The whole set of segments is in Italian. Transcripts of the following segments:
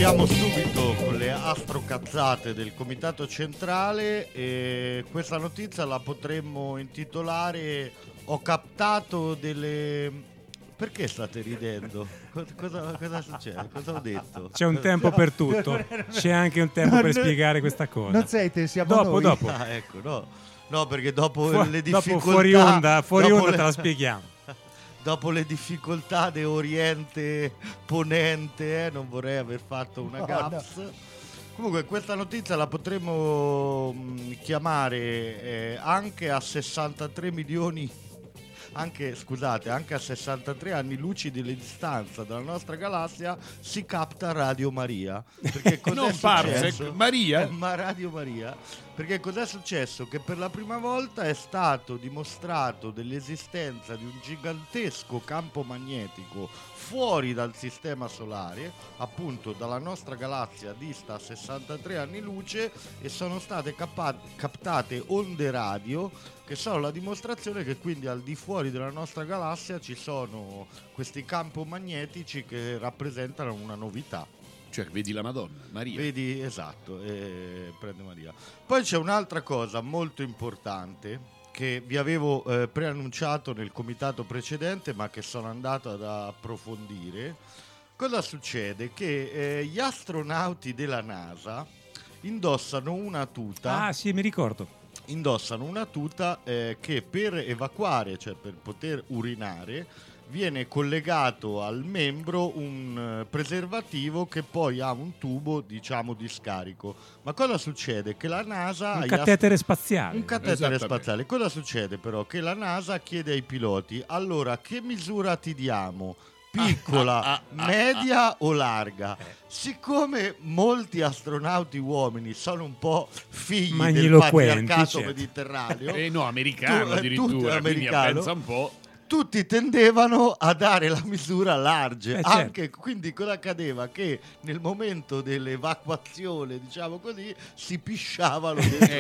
Partiamo subito con le astrocazzate del Comitato Centrale e questa notizia la potremmo intitolare "Ho captato delle..." Perché state ridendo? Cosa succede? Cosa ho detto? C'è un tempo per tutto, c'è anche un tempo per spiegare questa cosa. Non sei te, siamo noi. Dopo. Ah, ecco, no, perché dopo le difficoltà... Fuori onda te la spieghiamo. Dopo le difficoltà di Oriente Ponente, non vorrei aver fatto una gaps. No. Comunque questa notizia la potremmo chiamare anche a 63 milioni, anche a 63 anni luci di distanza dalla nostra galassia si capta Radio Maria. Perché cos'è non Parsec, Maria? Ma Radio Maria. Perché cos'è successo? Che per la prima volta è stato dimostrato dell'esistenza di un gigantesco campo magnetico fuori dal sistema solare, appunto dalla nostra galassia dista 63 anni luce, e sono state captate onde radio che sono la dimostrazione che quindi al di fuori della nostra galassia ci sono questi campi magnetici che rappresentano una novità. Cioè, vedi la Madonna, Maria. Vedi, esatto, prende Maria. Poi c'è un'altra cosa molto importante che vi avevo preannunciato nel comitato precedente, ma che sono andato ad approfondire. Cosa succede? Che gli astronauti della NASA indossano una tuta. Ah, sì, mi ricordo. Indossano una tuta che per evacuare, cioè per poter urinare, viene collegato al membro un preservativo che poi ha un tubo, diciamo, di scarico. Ma cosa succede? Che la NASA... Un catetere spaziale. Un catetere spaziale. Cosa succede però? Che la NASA chiede ai piloti: allora, che misura ti diamo? Piccola, media o larga? Siccome molti astronauti uomini sono un po' figli del patriarcato mediterraneo, no, americano addirittura, americano, pensa un po'. Tutti tendevano a dare la misura large, anche certo. Quindi cosa accadeva? Che nel momento dell'evacuazione, diciamo così, si pisciavano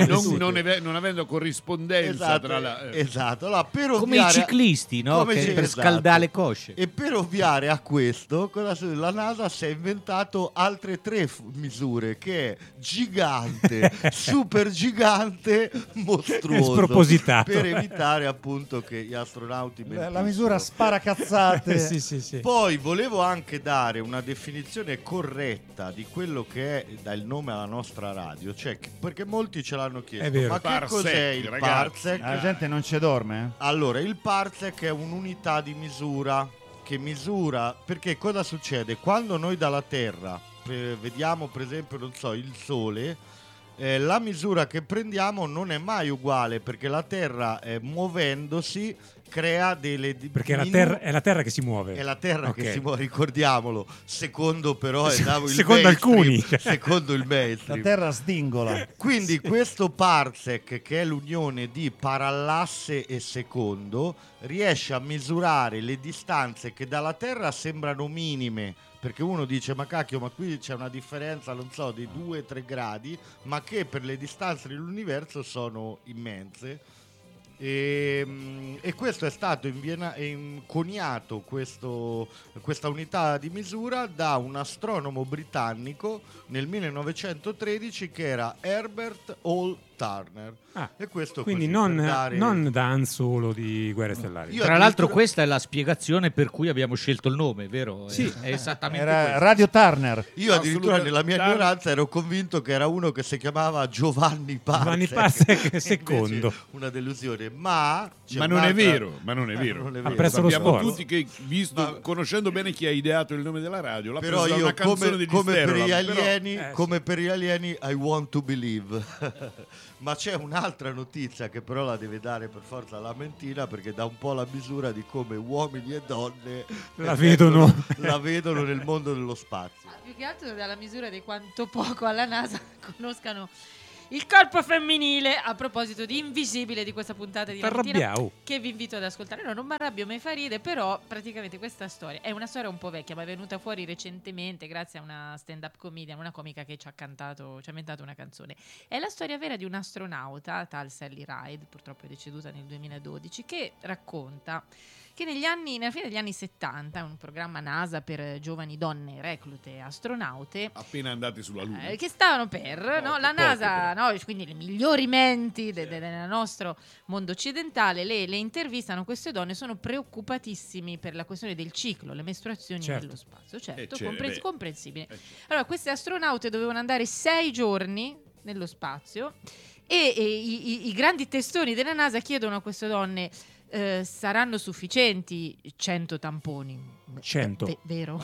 non avendo corrispondenza tra la... Esatto, allora, come i ciclisti, no? Per scaldare le cosce. E per ovviare a questo, la NASA si è inventato altre 3 misure, che è gigante, super gigante, mostruoso, spropositato, per evitare appunto che gli astronauti la misura sparacazzate. sì. Poi volevo anche dare una definizione corretta di quello che è, dà il nome alla nostra radio, cioè, perché molti ce l'hanno chiesto. Ma che cos'è il parsec? La gente non ci dorme? Allora, il parsec è un'unità di misura che misura, perché cosa succede? Quando noi dalla Terra vediamo per esempio, non so, il Sole, la misura che prendiamo non è mai uguale, perché la Terra muovendosi crea delle... Perché è la Terra che si muove. È la Terra che si muove, ricordiamolo. Secondo però secondo alcuni. Secondo il mainstream. La Terra stingola. Quindi questo parsec, che è l'unione di parallasse e secondo, riesce a misurare le distanze che dalla Terra sembrano minime, perché uno dice ma cacchio, ma qui c'è una differenza, non so, di 2-3 gradi, ma che per le distanze dell'universo sono immense. E questo è stato coniato, questa unità di misura, da un astronomo britannico nel 1913 che era Herbert Hall Turner. E questo quindi non da Han Solo di Guerre Stellari. Tra l'altro questa è la spiegazione per cui abbiamo scelto il nome, vero? Sì. È esattamente era questo. Radio Turner. Io addirittura nella mia ignoranza ero convinto che era uno che si chiamava Giovanni Parsec secondo. Una delusione, ma non è vero, non è vero. Ha preso lo Sappiamo sport. tutti che, conoscendo bene chi ha ideato il nome della radio, l'ha però preso da io, una canzone degli Stereolam, come per gli alieni, I want to believe. Ma c'è un'altra notizia che però la deve dare per forza la Mentina, perché dà un po' la misura di come uomini e donne la vedono nel mondo dello spazio. Più che altro dalla misura di quanto poco alla NASA conoscano il corpo femminile. A proposito di Invisibile, di questa puntata di Valentina, che vi invito ad ascoltare. No, non mi arrabbio, mi fa ridere, però praticamente questa storia è una storia un po' vecchia, ma è venuta fuori recentemente grazie a una stand-up comedian, una comica che ci ha inventato una canzone. È la storia vera di un astronauta, tal Sally Ride, purtroppo è deceduta nel 2012, che racconta che nella fine degli anni 70, un programma NASA per giovani donne reclute astronaute appena andate sulla Luna, che stavano per la NASA, quindi le migliori menti del nostro mondo occidentale, le intervistano queste donne, sono preoccupatissimi per la questione del ciclo, le mestruazioni nello spazio, comprensibile. Allora, queste astronaute dovevano andare 6 giorni nello spazio e i grandi testoni della NASA chiedono a queste donne: saranno sufficienti 100 tamponi? 100. Vero?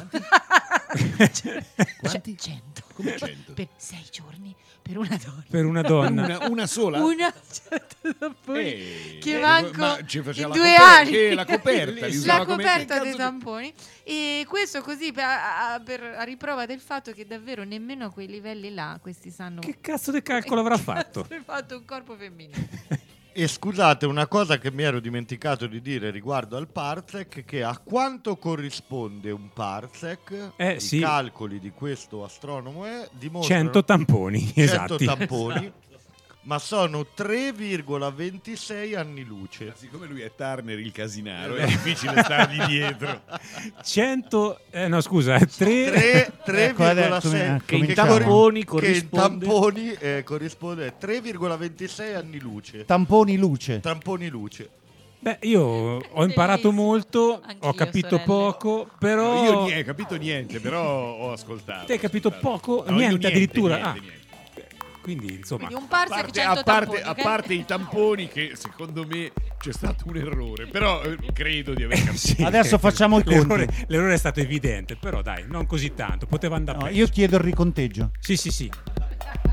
Quanti? 100. Come 100? Per 6 giorni per una donna. Per una donna. Una sola? Una 100 tamponi che manco in la 2 anni. La coperta. La coperta dei tamponi. E questo così a riprova del fatto che davvero nemmeno a quei livelli là questi sanno. Che cazzo di calcolo avrà fatto? Ha fatto un corpo femminile. E scusate, una cosa che mi ero dimenticato di dire riguardo al parsec, che a quanto corrisponde un parsec, i calcoli di questo astronomo dimostrano 100 tamponi, 100 esatti. tamponi, ma sono 3,26 anni luce. Siccome lui è Turner il casinaro, è difficile stargli dietro. 100 no scusa, 3,6 che in tamponi corrisponde a 3,26 anni luce. Tamponi luce. Beh, io ho imparato molto, Anch'io, ho capito sorelle. poco, però Io non ho capito niente, però ho ascoltato. te hai capito poco, No, io niente addirittura. niente. Quindi insomma, Quindi un parsec 100 tamponi. A parte i tamponi, che secondo me c'è stato un errore, però credo di aver capito. sì. Adesso facciamo i conti. L'errore è stato evidente, però dai, non così tanto, poteva andare No, peggio. io chiedo il riconteggio. Sì.